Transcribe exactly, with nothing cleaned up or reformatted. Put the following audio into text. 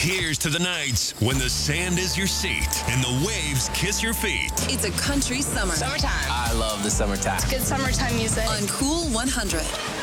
Here's to the nights when the sand is your seat and the waves kiss your feet. It's a country summer. Summertime. I love the summertime. It's good summertime music. On Cool one hundred.